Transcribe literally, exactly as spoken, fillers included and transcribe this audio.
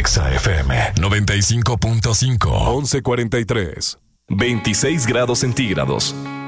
Exa F M noventa y cinco punto cinco. once cuarenta y tres. veintiséis grados centígrados.